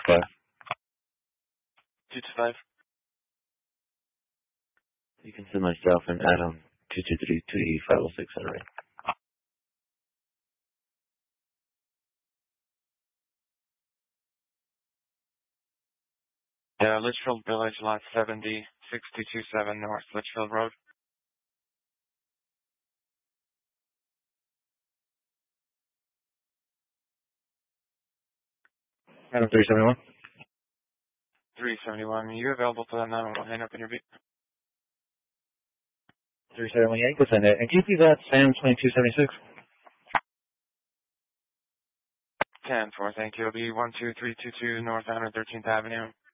225. 225. You can send myself and Adam 223 2E 506 at a rate. Yeah, Litchfield Village, lot 70, 6227 North Litchfield Road. Adam 371. 371. Are you available for that now? We'll hang up in your beat. 371, yeah, you can send it. And can you please add Sam 2276? 10-4, thank you. It'll be 12322 North 113th Avenue.